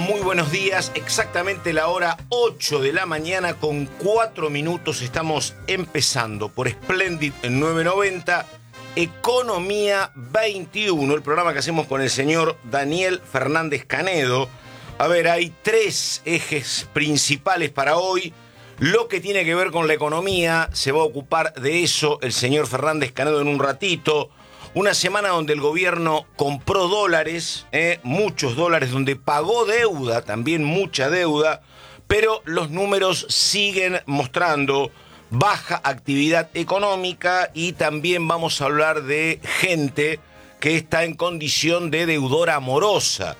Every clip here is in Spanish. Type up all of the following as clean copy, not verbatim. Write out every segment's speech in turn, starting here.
Muy buenos días. Exactamente la hora 8 de la mañana con 4 minutos. Estamos empezando por Splendid en 990, Economía 21, el programa que hacemos con el señor Daniel Fernández Canedo. A ver, hay 3 ejes principales para hoy. Lo que tiene que ver con la economía, se va a ocupar de eso el señor Fernández Canedo en un ratito. Una semana donde el gobierno compró dólares, muchos dólares, donde pagó deuda, también mucha deuda, pero los números siguen mostrando baja actividad económica y también vamos a hablar de gente que está en condición de deudora morosa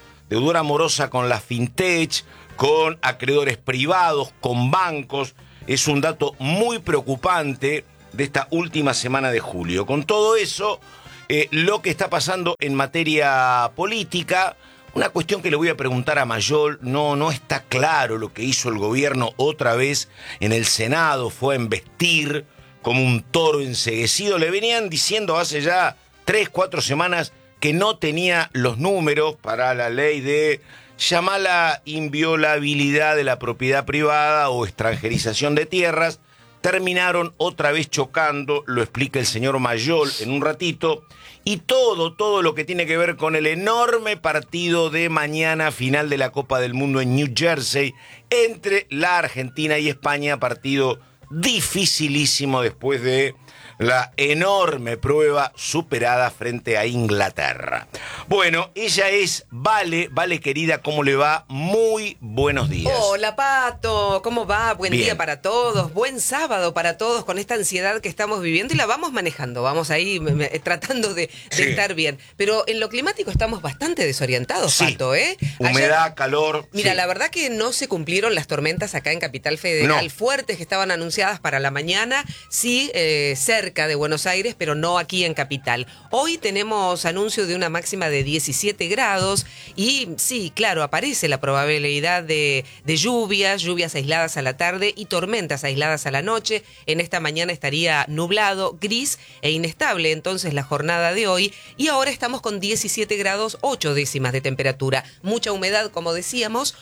con la fintech, con acreedores privados, con bancos. Es un dato muy preocupante de esta última semana de julio. Con todo eso, lo que está pasando en materia política, una cuestión que le voy a preguntar a Mayol, no está claro lo que hizo el gobierno otra vez en el Senado, fue a embestir como un toro enceguecido. Le venían diciendo hace ya 3, 4 semanas que no tenía los números para la ley de llamarla inviolabilidad de la propiedad privada o extranjerización de tierras. Terminaron otra vez chocando, lo explica el señor Mayol en un ratito, y todo lo que tiene que ver con el enorme partido de mañana, final de la Copa del Mundo en New Jersey, entre la Argentina y España, partido dificilísimo después de la enorme prueba superada frente a Inglaterra. Bueno, ella es Vale. Vale, querida, ¿cómo le va? Muy buenos días. Hola, Pato, ¿cómo va? Buen día para todos, buen sábado para todos con esta ansiedad que estamos viviendo y la vamos manejando, vamos ahí tratando de estar bien. Pero en lo climático estamos bastante desorientados, sí. Pato, ¿eh? Humedad, ayer, calor. Mira, sí. La verdad que no se cumplieron las tormentas acá en Capital Federal, fuertes que estaban anunciadas para la mañana, sí, cerca de Buenos Aires, pero no aquí en Capital. Hoy tenemos anuncio de una máxima de 17 grados y sí, claro, aparece la probabilidad de lluvias aisladas a la tarde y tormentas aisladas a la noche. En esta mañana estaría nublado, gris e inestable entonces la jornada de hoy, y ahora estamos con 17 grados 8 décimas de temperatura. Mucha humedad, como decíamos,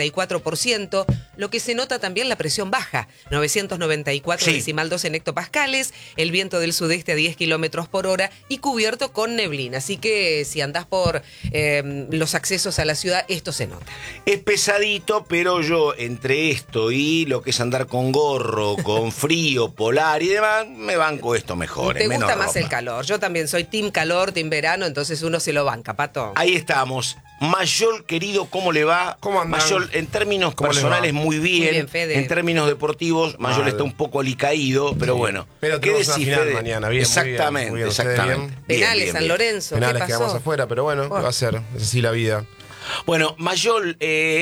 94%, lo que se nota también la presión baja, 994,2 en hectopascales, el viento del sudeste a 10 kilómetros por hora y cubierto con neblina. Así que si andás por los accesos a la ciudad, esto se nota. Es pesadito, pero yo entre esto y lo que es andar con gorro, con frío, polar y demás, me banco esto mejor. ¿Te gusta más el calor? Yo también soy team calor, team verano, entonces uno se lo banca, Pato. Ahí estamos. Mayol, querido, ¿cómo le va? ¿Cómo andan? Mayol, en términos personales, muy bien, Fede. En términos deportivos, Mayol está un poco alicaído, pero bueno. Pero ¿qué decís, Fede? mañana, bien, exactamente, muy bien, exactamente. Penales, bien, San Lorenzo, Penales, ¿qué pasó? quedamos afuera, pero bueno, ¿qué va a ser? Es así la vida. Bueno, Mayol,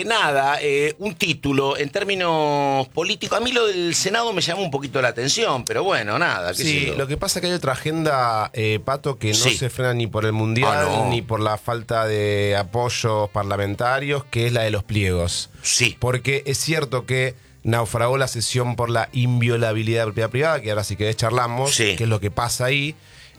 un título en términos políticos. A mí lo del Senado me llamó un poquito la atención, pero bueno, nada. Sí, lo que pasa es que hay otra agenda, Pato, que no se frena ni por el Mundial, ni por la falta de apoyos parlamentarios, que es la de los pliegos. Sí. Porque es cierto que naufragó la sesión por la inviolabilidad de la propiedad privada, que ahora si querés charlamos, que es lo que pasa ahí.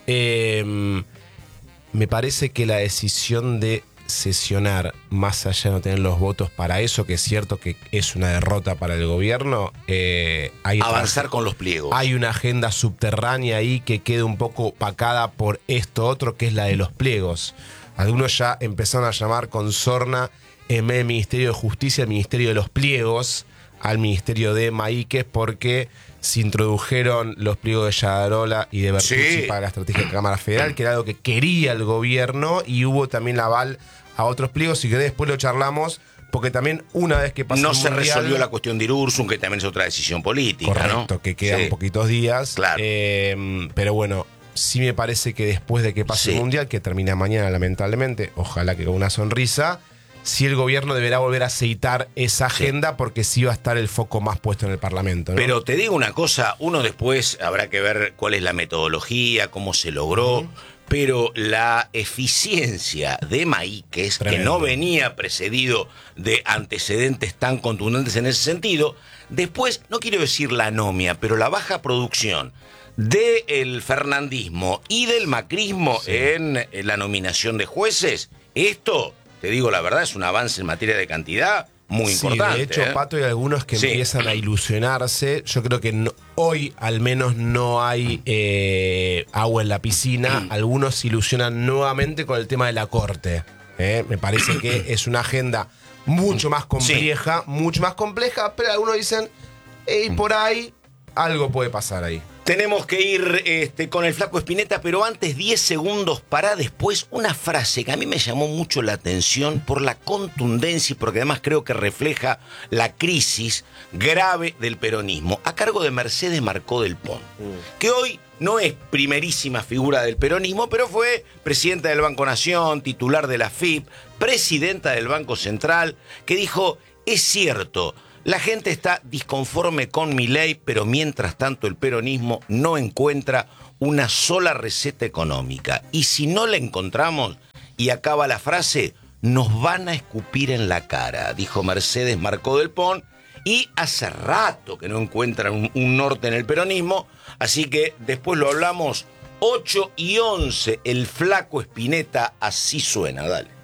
Me parece que la decisión de sesionar, más allá de no tener los votos para eso, que es cierto que es una derrota para el gobierno, hay avanzar con los pliegos. Hay una agenda subterránea ahí que queda un poco opacada por esto otro, que es la de los pliegos. Algunos ya empezaron a llamar con sorna en vez del Ministerio de Justicia, el Ministerio de los Pliegos, al Ministerio de Maíquez, porque se introdujeron los pliegos de Yadarola y de Bertuzzi para la estrategia de Cámara Federal, que era algo que quería el gobierno, y hubo también la aval a otros pliegos, y que después lo charlamos, porque también una vez que pasó no el se mundial, resolvió la cuestión de Irurzun, que también es otra decisión política, correcto, ¿no? que quedan poquitos días, claro. Pero bueno, sí me parece que después de que pase el mundial, que termina mañana lamentablemente, ojalá que con una sonrisa, sí el gobierno deberá volver a aceitar esa agenda, porque sí va a estar el foco más puesto en el Parlamento, ¿no? Pero te digo una cosa, uno después habrá que ver cuál es la metodología, cómo se logró, pero la eficiencia de Maíquez, que no venía precedido de antecedentes tan contundentes en ese sentido, después, no quiero decir la anomia, pero la baja producción del fernandismo y del macrismo en la nominación de jueces, esto te digo la verdad, es un avance en materia de cantidad muy importante. De hecho, Pato, hay algunos que empiezan a ilusionarse. Yo creo que hoy al menos no hay agua en la piscina. Algunos se ilusionan nuevamente con el tema de la corte. Me parece que es una agenda mucho más compleja, mucho más compleja, pero algunos dicen, por ahí algo puede pasar ahí. Tenemos que ir con el Flaco Spinetta, pero antes 10 segundos para después una frase que a mí me llamó mucho la atención por la contundencia y porque además creo que refleja la crisis grave del peronismo, a cargo de Mercedes Marcó del Pont, que hoy no es primerísima figura del peronismo, pero fue presidenta del Banco Nación, titular de la FIP, presidenta del Banco Central, que dijo, es cierto, la gente está disconforme con Milei, pero mientras tanto el peronismo no encuentra una sola receta económica. Y si no la encontramos, y acaba la frase, nos van a escupir en la cara, dijo Mercedes Marcó del Pont, y hace rato que no encuentran un norte en el peronismo, así que después lo hablamos. 8:11, el Flaco Spinetta, así suena, dale.